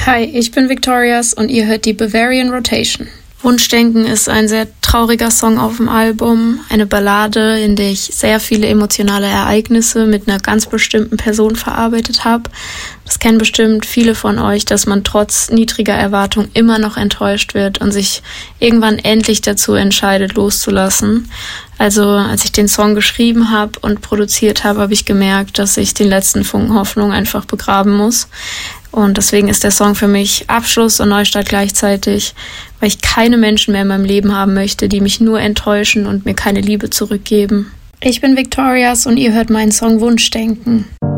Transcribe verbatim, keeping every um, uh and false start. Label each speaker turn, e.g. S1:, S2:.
S1: Hi, ich bin Victorious und ihr hört die Bavarian Rotation. Wunschdenken ist ein sehr trauriger Song auf dem Album, eine Ballade, in der ich sehr viele emotionale Ereignisse mit einer ganz bestimmten Person verarbeitet habe. Das kennen bestimmt viele von euch, dass man trotz niedriger Erwartung immer noch enttäuscht wird und sich irgendwann endlich dazu entscheidet, loszulassen. Also als ich den Song geschrieben habe und produziert habe, habe ich gemerkt, dass ich den letzten Funken Hoffnung einfach begraben muss. Und deswegen ist der Song für mich Abschluss und Neustart gleichzeitig, weil ich keine Menschen mehr in meinem Leben haben möchte, die mich nur enttäuschen und mir keine Liebe zurückgeben. Ich bin Victorious und ihr hört meinen Song Wunschdenken.